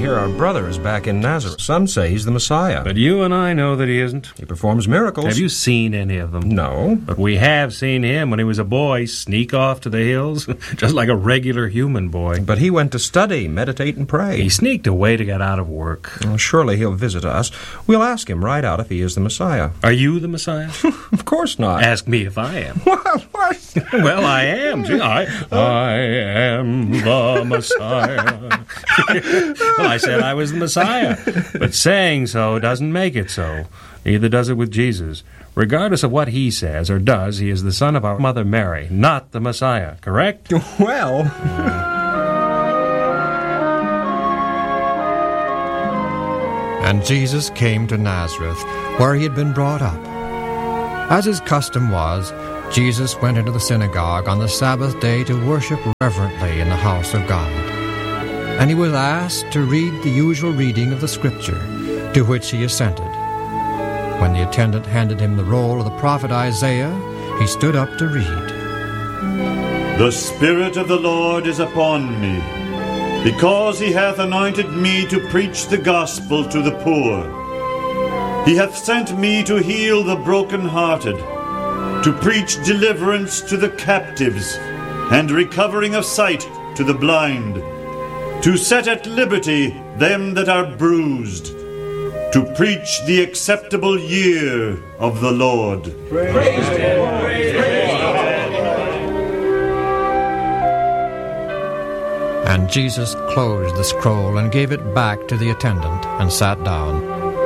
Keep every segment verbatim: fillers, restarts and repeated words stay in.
hear our brother is back in Nazareth. Some say he's the Messiah. But you and I know that he isn't. He performs miracles. Have you seen any of them? No. But we have seen him when he was a boy sneak off to the hills, just like a regular human boy. But he went to study, meditate, and pray. He sneaked away to get out of work. Well, surely he'll visit us. We'll ask him right out if he is the Messiah. Are you the Messiah? Of course not. Ask me if I am. What? What? Well, I am. Gee, I, I am the Messiah. Well, I said I was the Messiah. But saying so doesn't make it so. Neither does it with Jesus. Regardless of what he says or does, he is the son of our mother Mary, not the Messiah. Correct? Well... And Jesus came to Nazareth, where he had been brought up. As his custom was, Jesus went into the synagogue on the Sabbath day to worship reverently in the house of God. And he was asked to read the usual reading of the Scripture, to which he assented. When the attendant handed him the roll of the prophet Isaiah, he stood up to read. The Spirit of the Lord is upon me, because he hath anointed me to preach the gospel to the poor. He hath sent me to heal the brokenhearted, to preach deliverance to the captives, and recovering of sight to the blind, to set at liberty them that are bruised, to preach the acceptable year of the Lord. Praise Him. Praise And Jesus closed the scroll and gave it back to the attendant and sat down.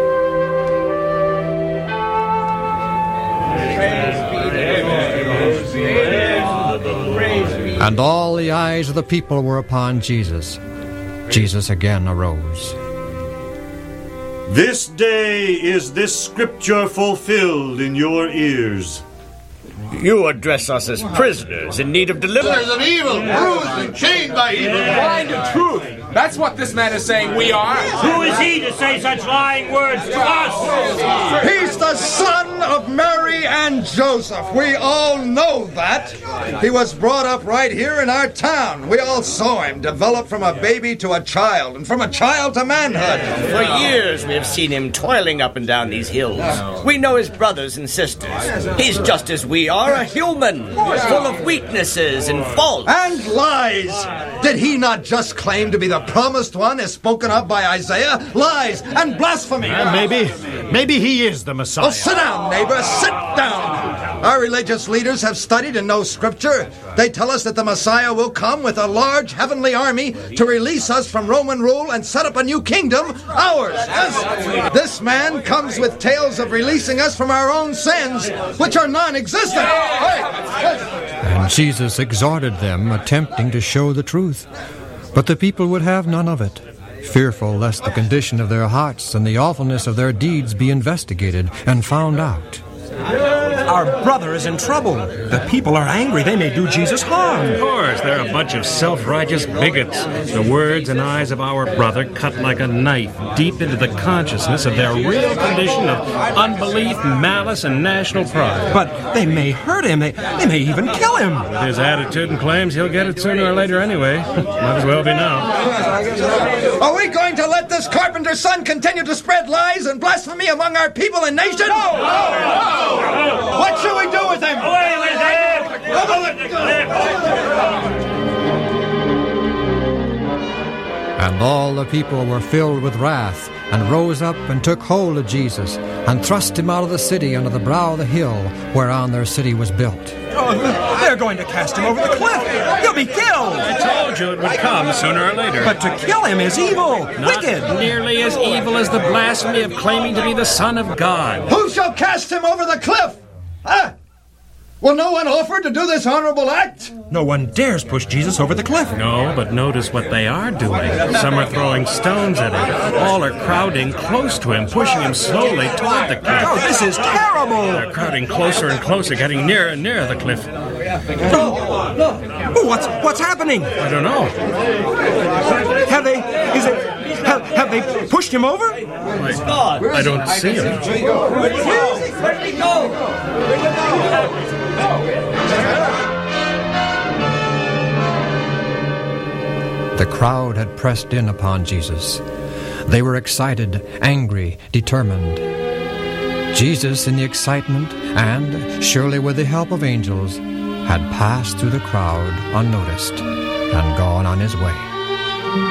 And all the eyes of the people were upon Jesus. Jesus again arose. This day is this scripture fulfilled in your ears. You address us as prisoners in need of deliverance. Prisoners of evil, bruised and chained by evil. Blind to truth. That's what this man is saying we are. Who is he to say such lying words to us? He's the son of Mary and Joseph. We all know that. He was brought up right here in our town. We all saw him develop from a baby to a child, and from a child to manhood. For years we have seen him toiling up and down these hills. We know his brothers and sisters. He's just as we are, a human, full of weaknesses and faults. And lies. Did he not just claim to be the promised one as spoken of by Isaiah? Lies and blasphemy. Uh, maybe, maybe he is the Messiah. Oh, sit down, neighbor, sit down. Our religious leaders have studied and know Scripture. They tell us that the Messiah will come with a large heavenly army to release us from Roman rule and set up a new kingdom, ours. Yes. This man comes with tales of releasing us from our own sins, which are non-existent. And Jesus exhorted them, attempting to show the truth. But the people would have none of it, fearful lest the condition of their hearts and the awfulness of their deeds be investigated and found out. Our brother is in trouble. The people are angry. They may do Jesus harm. Of course, they're a bunch of self-righteous bigots. The words and eyes of our brother cut like a knife deep into the consciousness of their real condition of unbelief, malice, and national pride. But they may hurt him. They, they may even kill him. With his attitude and claims, he'll get it sooner or later anyway. Might as well be now. Are we going to let this carpenter's son continue to spread lies and blasphemy among our people and nation? No! No! No! What shall we do with him? Away with him! And all the people were filled with wrath, and rose up and took hold of Jesus, and thrust him out of the city under the brow of the hill whereon their city was built. Oh, they're going to cast him over the cliff. He'll be killed. I told you it would come sooner or later. But to kill him is evil, Not wicked. nearly as evil as the blasphemy of claiming to be the Son of God. Who shall cast him over the cliff? Huh? Will no one offer to do this honorable act? No one dares push Jesus over the cliff. No, but notice what they are doing. Some are throwing stones at him. All are crowding close to him, pushing him slowly toward the cliff. Oh, this is terrible. They're crowding closer and closer, getting nearer and nearer the cliff. Oh, oh, what's what's happening? I don't know. Have they? Is it? Have, have they pushed him over? I, I don't see him. Where did he go? Where did he go? Where did he go? The crowd had pressed in upon Jesus, They were excited, angry, determined. Jesus, in the excitement, and surely with the help of angels, had passed through the crowd unnoticed and gone on his way.